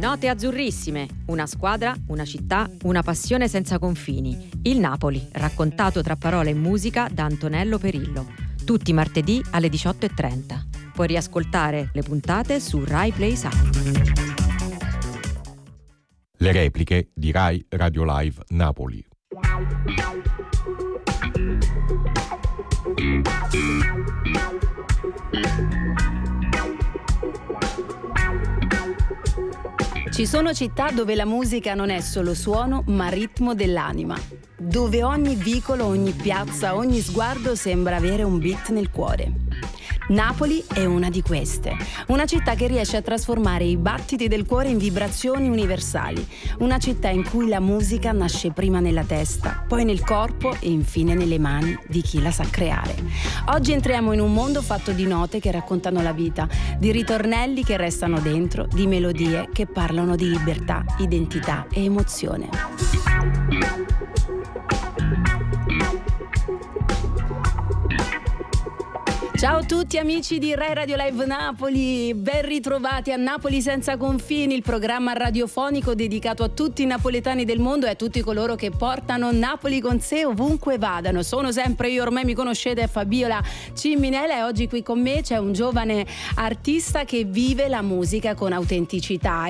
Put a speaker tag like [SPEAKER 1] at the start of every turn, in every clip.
[SPEAKER 1] Note azzurrissime, una squadra, una città, una passione senza confini. Il Napoli, raccontato tra parole e musica da Antonello Perillo. Tutti i martedì alle 18:30. Puoi riascoltare le puntate su Rai Play Sound.
[SPEAKER 2] Le repliche di Rai Radio Live Napoli.
[SPEAKER 3] Ci sono città dove la musica non è solo suono, ma ritmo dell'anima. Dove ogni vicolo, ogni piazza, ogni sguardo sembra avere un beat nel cuore. Napoli è una di queste, una città che riesce a trasformare i battiti del cuore in vibrazioni universali, una città in cui la musica nasce prima nella testa, poi nel corpo e infine nelle mani di chi la sa creare. Oggi entriamo in un mondo fatto di note che raccontano la vita, di ritornelli che restano dentro, di melodie che parlano di libertà, identità e emozione. Ciao a tutti amici di Rai Radio Live Napoli, ben ritrovati a Napoli senza confini, il programma radiofonico dedicato a tutti i napoletani del mondo e a tutti coloro che portano Napoli con sé ovunque vadano. Sono sempre io, ormai mi conoscete, Fabiola Cimminella, e oggi qui con me c'è un giovane artista che vive la musica con autenticità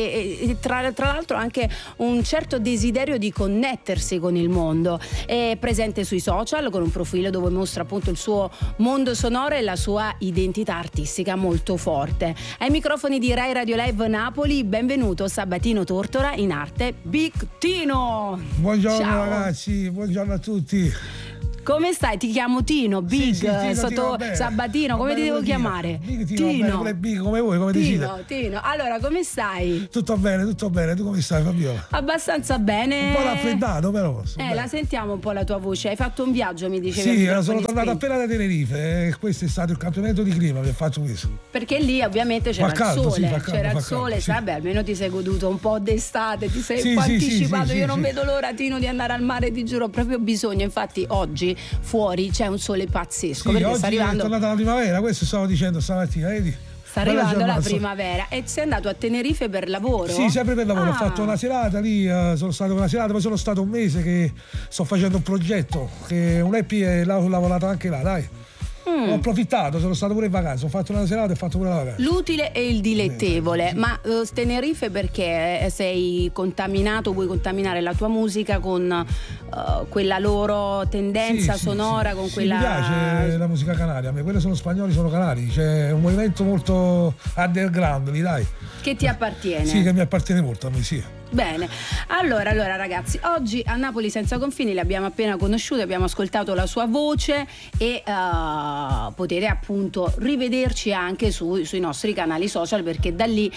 [SPEAKER 3] e tra l'altro anche un certo desiderio di connettersi con il mondo. È presente sui social con un profilo dove mostra appunto il suo mondo sonoro e la sua identità artistica molto forte. Ai microfoni di Rai Radio Live Napoli, benvenuto Sabatino Tortora, in arte Big Tino.
[SPEAKER 4] Buongiorno. Ciao. Ragazzi, buongiorno a tutti.
[SPEAKER 3] Come stai? Ti chiamo Tino, Big,
[SPEAKER 4] sì, Tino,
[SPEAKER 3] sotto
[SPEAKER 4] Tino,
[SPEAKER 3] Sabatino, come ti devo chiamare?
[SPEAKER 4] Big Tino. Big, come vuoi, come decidi.
[SPEAKER 3] Tino, allora come stai?
[SPEAKER 4] Tutto bene, tu come stai, Fabiola?
[SPEAKER 3] Abbastanza bene.
[SPEAKER 4] Un po' raffreddato però.
[SPEAKER 3] La sentiamo un po' la tua voce, hai fatto un viaggio, mi dicevi.
[SPEAKER 4] Sì, sono tornato appena da Tenerife, questo è stato il campionato di clima che faccio questo.
[SPEAKER 3] Perché lì ovviamente c'era
[SPEAKER 4] caldo,
[SPEAKER 3] il sole,
[SPEAKER 4] c'era
[SPEAKER 3] il sole,
[SPEAKER 4] sì.
[SPEAKER 3] Vabbè, almeno ti sei goduto un po' d'estate, ti sei un po' anticipato, io non vedo l'ora, Tino, di andare al mare, ti giuro, ho proprio bisogno, infatti oggi fuori c'è un sole pazzesco, perché
[SPEAKER 4] oggi
[SPEAKER 3] sta arrivando.
[SPEAKER 4] È tornata la primavera, questo stavo dicendo stamattina, vedi?
[SPEAKER 3] Sta arrivando la primavera. E sei andato a Tenerife per lavoro?
[SPEAKER 4] Sì, sempre per lavoro. Ho fatto una serata lì, sono stato una serata, poi sono stato un mese che sto facendo un progetto, che un EP e ho lavorato anche là, dai. Ho approfittato, sono stato pure in vacanza, ho fatto una serata e ho fatto pure la vacanza.
[SPEAKER 3] L'utile e il dilettevole. Sì. Ma Tenerife perché sei contaminato, vuoi contaminare la tua musica con quella loro tendenza sonora, con quella.
[SPEAKER 4] Mi piace la musica canaria, a me quelli sono spagnoli, sono canari, c'è un movimento molto underground lì, dai.
[SPEAKER 3] Che ti appartiene?
[SPEAKER 4] Sì, che mi appartiene molto a me, sì.
[SPEAKER 3] Bene, allora ragazzi, oggi a Napoli senza confini l'abbiamo appena conosciuto, abbiamo ascoltato la sua voce e potete appunto rivederci anche sui nostri canali social, perché da lì,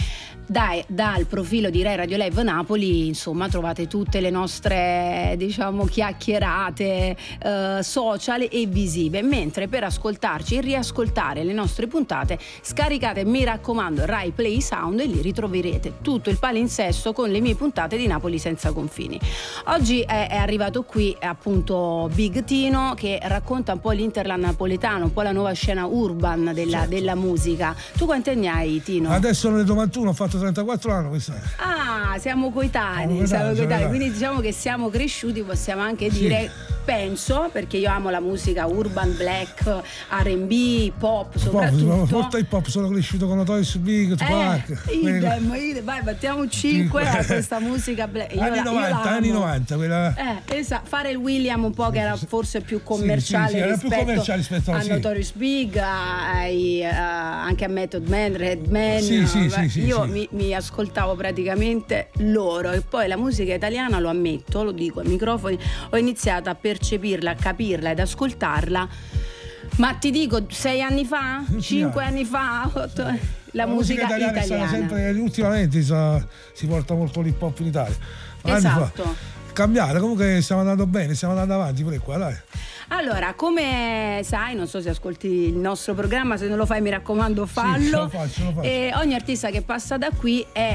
[SPEAKER 3] dal profilo di Rai Radio Live Napoli, insomma, trovate tutte le nostre, diciamo, chiacchierate social e visive, mentre per ascoltarci e riascoltare le nostre puntate scaricate, mi raccomando, Rai Play Sound, e lì ritroverete tutto il palinsesto con le mie puntate di Napoli senza confini. Oggi è arrivato qui appunto Big Tino, che racconta un po' l'interland napoletano, un po' la nuova scena urban della musica. Tu quanti anni hai, Tino?
[SPEAKER 4] Adesso nel 91 ho fatto 34 anni quest'anno.
[SPEAKER 3] Siamo coetanei, quindi diciamo che siamo cresciuti, possiamo anche dire, penso, perché io amo la musica urban, black, R&B, hip hop soprattutto.
[SPEAKER 4] Molto hip hop, sono cresciuto con Notorious Big, Tupac.
[SPEAKER 3] Vai, battiamo 5 a questa musica black.
[SPEAKER 4] Anni 90 quella.
[SPEAKER 3] Esatto, fare il William un po' che era forse più commerciale, rispetto a Notorious Big, anche a Method Man, Redman. Io mi ascoltavo praticamente loro, e poi la musica italiana, lo ammetto, lo dico ai microfoni, ho iniziato a percepirla, a capirla ed ascoltarla, ma ti dico 6 anni fa, 5 anni fa, 8. La musica italiana.
[SPEAKER 4] Sempre, ultimamente si porta molto l'hip hop in Italia.
[SPEAKER 3] Esatto.
[SPEAKER 4] Cambiare, comunque stiamo andando bene, stiamo andando avanti pure qua, dai.
[SPEAKER 3] Allora, come sai, non so se ascolti il nostro programma, se non lo fai mi raccomando fallo.
[SPEAKER 4] Sì, lo faccio.
[SPEAKER 3] E ogni artista che passa da qui è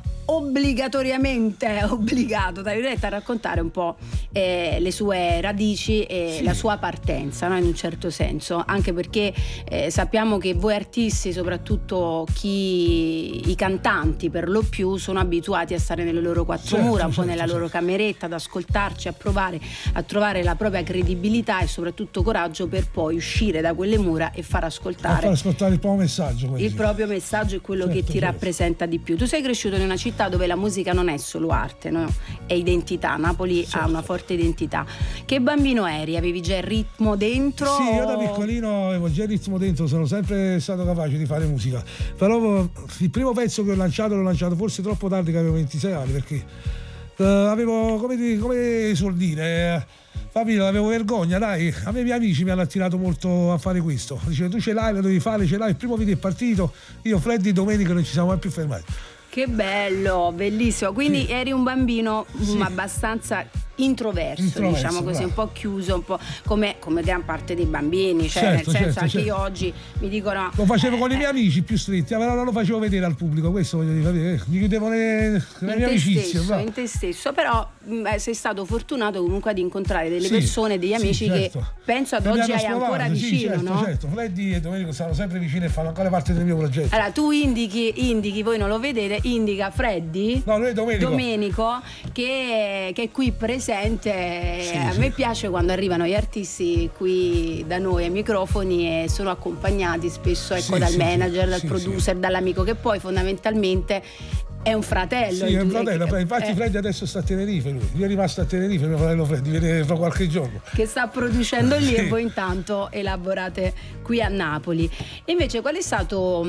[SPEAKER 3] obbligatoriamente obbligato, tra virgolette, a raccontare un po' le sue radici e la sua partenza, no? In un certo senso, anche perché sappiamo che voi artisti, soprattutto chi i cantanti per lo più sono abituati a stare nelle loro quattro mura, un po' nella loro cameretta, ad ascoltarci, a provare a trovare la propria credibilità e soprattutto coraggio per poi uscire da quelle mura e far ascoltare
[SPEAKER 4] il proprio messaggio.
[SPEAKER 3] Il proprio messaggio è quello che ti rappresenta di più. Tu sei cresciuto in una città dove la musica non è solo arte, no? È identità. Napoli ha una forte identità. Che bambino eri? Avevi già il ritmo dentro?
[SPEAKER 4] Sì, io da piccolino avevo già il ritmo dentro, sono sempre stato capace di fare musica. Però il primo pezzo che l'ho lanciato forse troppo tardi, che avevo 26 anni, perché avevo, come suol dire, Fabio, avevo vergogna, dai. A me i miei amici mi hanno attirato molto a fare questo. Dicevano, tu ce l'hai, lo devi fare, ce l'hai. Il primo video è partito, io, Freddy e Domenico non ci siamo mai più fermati.
[SPEAKER 3] Che bello, bellissimo. Quindi eri un bambino abbastanza introverso, diciamo così, un po' chiuso, un po' come gran parte dei bambini, cioè nel senso anche io oggi mi dicono
[SPEAKER 4] lo facevo con i miei amici più stretti, però non lo facevo vedere al pubblico, questo voglio dire, mi chiudevo nelle mie amicizie
[SPEAKER 3] in te stesso, però sei stato fortunato comunque ad incontrare delle persone, degli amici che penso ad oggi hai ancora vicino, no?
[SPEAKER 4] Certo, Freddy e Domenico stanno sempre vicini e fanno ancora parte del mio progetto.
[SPEAKER 3] Allora tu indichi, voi non lo vedete, indica Freddy,
[SPEAKER 4] no, lui è
[SPEAKER 3] Domenico che è qui presente. A me piace quando arrivano gli artisti qui da noi ai microfoni e sono accompagnati spesso dal manager, dal producer, dall'amico, che poi fondamentalmente è un fratello.
[SPEAKER 4] Sì, è un fratello. Infatti Freddy adesso sta a Tenerife, lui è rimasto a Tenerife, mio fratello Freddy, viene fra qualche giorno.
[SPEAKER 3] Che sta producendo lì e voi intanto elaborate qui a Napoli. E invece qual è stato,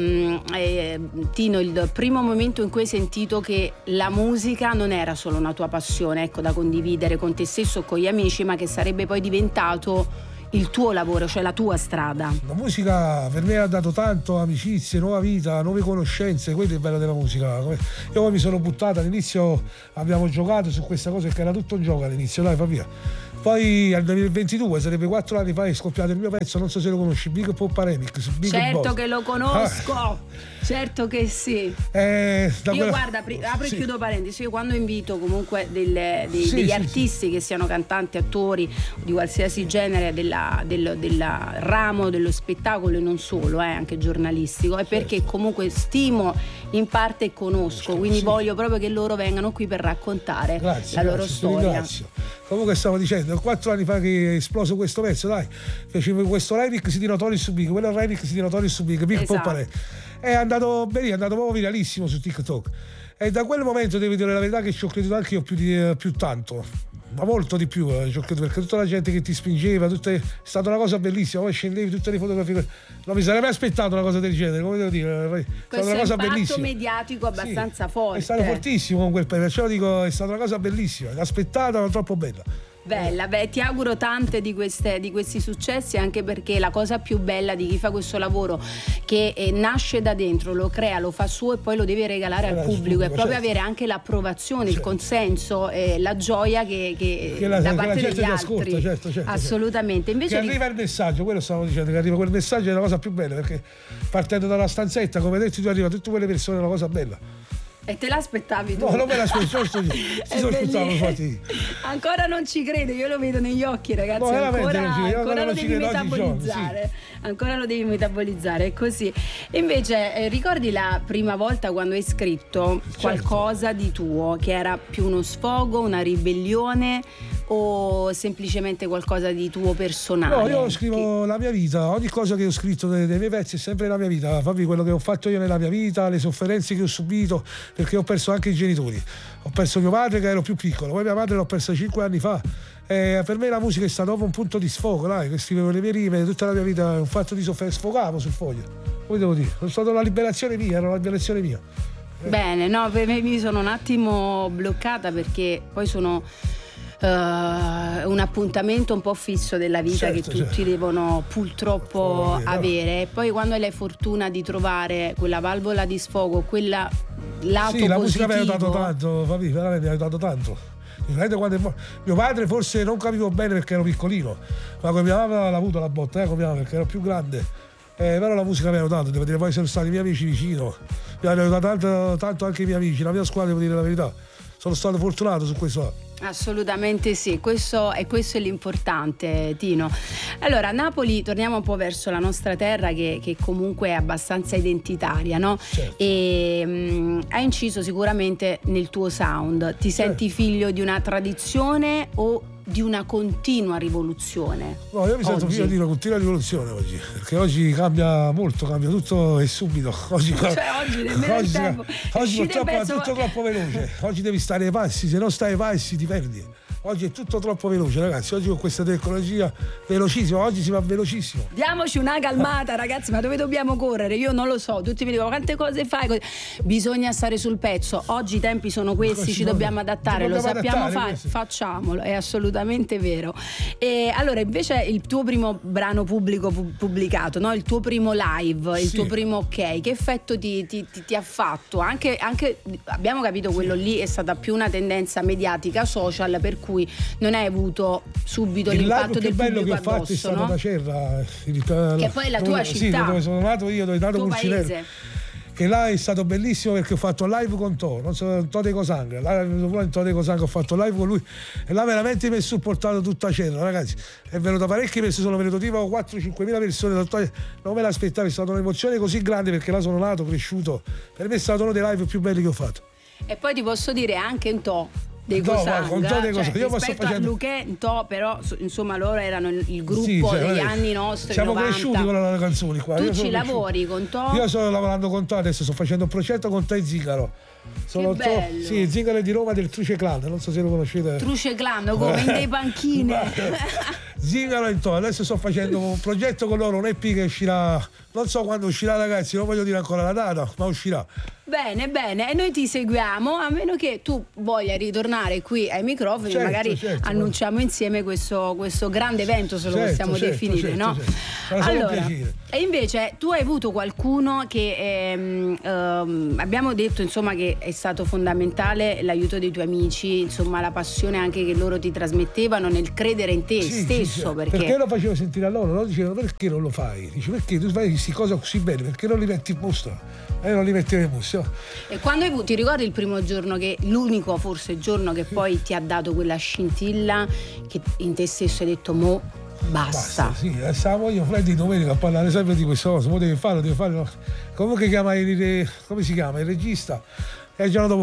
[SPEAKER 3] Tino, il primo momento in cui hai sentito che la musica non era solo una tua passione, ecco, da condividere con te stesso o con gli amici, ma che sarebbe poi diventato il tuo lavoro, cioè la tua strada?
[SPEAKER 4] La musica per me ha dato tanto, amicizie, nuova vita, nuove conoscenze, quello è il bello della musica. Io poi mi sono buttato, all'inizio abbiamo giocato su questa cosa perché era tutto un gioco all'inizio, dai, fa via. Poi al 2022, sarebbe 4 anni fa, è scoppiato il mio pezzo, non so se lo conosci, Big Poppa Remix.
[SPEAKER 3] Certo che lo conosco, certo che sì. Io guarda, apro e chiudo parentesi, io quando invito comunque degli artisti che siano cantanti, attori di qualsiasi genere del ramo dello spettacolo e non solo, anche giornalistico, è perché comunque stimo in parte e conosco, quindi voglio proprio che loro vengano qui per raccontare la loro storia.
[SPEAKER 4] Comunque stavo dicendo, 4 anni fa che è esploso questo pezzo, dai, facevo questo remix di Notorious Big, quello remix di Notorious Big, Big Poppa è andato bene, è andato proprio viralissimo su TikTok, e da quel momento devo dire la verità che ci ho creduto anche io più tanto, ma molto di più, perché tutta la gente che ti spingeva, è stata una cosa bellissima, poi scendevi tutte le fotografie, non mi sarei mai aspettato una cosa del genere, come devo dire, è stata una cosa bellissima. Questo impatto
[SPEAKER 3] mediatico abbastanza forte.
[SPEAKER 4] È stato fortissimo con quel periodo, perciò dico, è stata una cosa bellissima, aspettata, ma troppo bella.
[SPEAKER 3] Bella, ti auguro tante di questi successi, anche perché la cosa più bella di chi fa questo lavoro, che nasce da dentro, lo crea, lo fa suo e poi lo deve regalare al pubblico, è proprio avere anche l'approvazione, il consenso, la gioia che da parte degli altri.
[SPEAKER 4] Certo,
[SPEAKER 3] assolutamente. Invece
[SPEAKER 4] che arriva il messaggio, quello stavo dicendo, che arriva quel messaggio è la cosa più bella, perché partendo dalla stanzetta, come detto, tu arriva tutte quelle persone, è una cosa bella.
[SPEAKER 3] E te l'aspettavi tu?
[SPEAKER 4] No, non me l'aspettavo,
[SPEAKER 3] ancora non ci crede, io lo vedo negli occhi, ragazzi, ancora lo devi metabolizzare, ancora lo devi metabolizzare, è così. E invece ricordi la prima volta quando hai scritto qualcosa di tuo, che era più uno sfogo, una ribellione o semplicemente qualcosa di tuo personale?
[SPEAKER 4] No, io scrivo la mia vita, ogni cosa che ho scritto dei miei pezzi è sempre la mia vita, Fabi, quello che ho fatto io nella mia vita, le sofferenze che ho subito, perché ho perso anche i genitori, ho perso mio padre che ero più piccolo, poi mia madre l'ho persa 5 anni fa, per me la musica è stata proprio un punto di sfogo, dai, che scrivevo le mie rime, tutta la mia vita è un fatto di sofferenza, sfogavo sul foglio, come devo dire, è stata una liberazione mia, era una liberazione mia.
[SPEAKER 3] Bene, no, per me mi sono un attimo bloccata perché poi sono un appuntamento un po' fisso della vita, che tutti devono purtroppo avere, e poi quando hai la fortuna di trovare quella valvola di sfogo, quella lato positivo.
[SPEAKER 4] La musica mi ha aiutato tanto, veramente mi ha aiutato tanto. Quando mio padre forse non capivo bene perché ero piccolino, ma con mia mamma l'ha avuto la botta, con mia mamma perché ero più grande, però la musica mi ha aiutato, devo dire, poi sono stati i miei amici vicino, mi hanno aiutato tanto anche i miei amici, la mia squadra, devo dire la verità, sono stato fortunato su questo.
[SPEAKER 3] Assolutamente sì, questo è l'importante, Tino. Allora, a Napoli torniamo un po' verso la nostra terra che comunque è abbastanza identitaria, no?
[SPEAKER 4] Certo.
[SPEAKER 3] E hai inciso sicuramente nel tuo sound. Ti senti figlio di una tradizione o di una continua rivoluzione?
[SPEAKER 4] No, io mi sento figlio di una continua rivoluzione oggi, perché oggi cambia molto, cambia tutto e subito. Oggi
[SPEAKER 3] nemmeno il tempo.
[SPEAKER 4] Oggi purtroppo è tutto troppo veloce. Oggi devi stare ai passi, se non stai ai passi ti perdi. Oggi è tutto troppo veloce, ragazzi. Oggi con questa tecnologia velocissima, oggi si va velocissimo.
[SPEAKER 3] Diamoci una calmata, ragazzi, ma dove dobbiamo correre? Io non lo so, tutti mi dicono quante cose fai. Bisogna stare sul pezzo. Oggi i tempi sono questi, ci dobbiamo adattare, lo sappiamo fare, facciamolo, è assolutamente vero. E allora, invece, il tuo primo brano pubblicato, no? Il tuo primo live, il tuo primo ok, che effetto ti ha fatto? Anche abbiamo capito, quello lì è stata più una tendenza mediatica social, per cui non hai avuto subito l'impatto del pubblico addosso. Il bello che ho fatto è stato Macerra, che poi è la tua città,
[SPEAKER 4] sì, dove sono nato io, dove è nato Pulcinella, che là è stato bellissimo perché ho fatto live con To De Cosangre. Là in To De Cosangre ho fatto live con lui e là veramente mi ha supportato tutta Cerra, ragazzi. È venuto parecchie persone, sono venuto tipo 4-5 mila persone, non me l'aspettavo, è stata un'emozione così grande perché là sono nato, cresciuto. Per me è stato uno dei live più belli che ho fatto.
[SPEAKER 3] E poi ti posso dire anche un dei Cosangra,
[SPEAKER 4] io posso
[SPEAKER 3] a Luché, però insomma loro erano il gruppo degli anni nostri.
[SPEAKER 4] Siamo
[SPEAKER 3] 90.
[SPEAKER 4] cresciuti con le canzoni qua.
[SPEAKER 3] Tu ci lavori con To?
[SPEAKER 4] Io sto lavorando con To, adesso sto facendo un progetto con To e Zingaro.
[SPEAKER 3] Che bello.
[SPEAKER 4] Sì, Zingaro è di Roma, del Truce Clan, non so se lo conoscete.
[SPEAKER 3] Truce Clan, come in dei panchine.
[SPEAKER 4] Zingaro e To, adesso sto facendo un progetto con loro, un EP che uscirà, non so quando uscirà, ragazzi, non voglio dire ancora la data, ma uscirà.
[SPEAKER 3] Bene, e noi ti seguiamo, a meno che tu voglia ritornare qui ai microfoni, magari annunciamo insieme questo grande evento, se lo possiamo definire, no? Allora, e invece tu hai avuto qualcuno che abbiamo detto, insomma, che è stato fondamentale l'aiuto dei tuoi amici, insomma, la passione anche che loro ti trasmettevano nel credere in te stesso, perché
[SPEAKER 4] lo facevo sentire a loro, dicevano perché non lo fai? Dice, perché tu fai queste cose così belle, perché non li metti in mostra? Non li mettevo in mostra.
[SPEAKER 3] E quando ti ricordi il primo giorno, che l'unico forse giorno che poi ti ha dato quella scintilla che in te stesso hai detto basta.
[SPEAKER 4] Sì, stavamo io Freddy domenica a parlare sempre di questa cosa, devi farlo. Comunque come si chiama il regista? E il giorno dopo